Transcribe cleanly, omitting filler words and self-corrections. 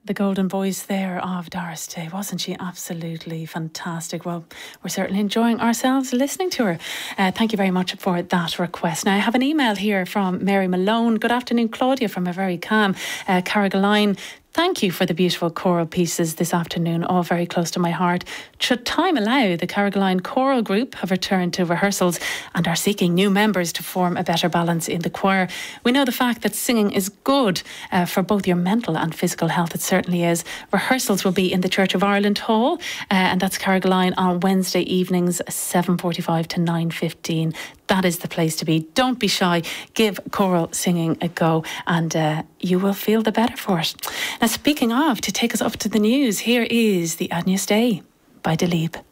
The golden voice there of Doris Day, wasn't she absolutely fantastic? Well, we're certainly enjoying ourselves listening to her. Thank you very much for that request. Now, I have an email here from Mary Malone. Good afternoon, Claudia, from a very calm Carrigaline. Thank you for the beautiful choral pieces this afternoon, all very close to my heart. Should time allow, the Carrigaline Choral Group have returned to rehearsals and are seeking new members to form a better balance in the choir. We know the fact that singing is good for both your mental and physical health. It certainly is. Rehearsals will be in the Church of Ireland Hall, and that's Carrigaline on Wednesday evenings, 7:45 to 9:15. That is the place to be. Don't be shy. Give choral singing a go and you will feel the better for it. Now, speaking of, to take us up to the news, here is the Agnus Dei by Dalib.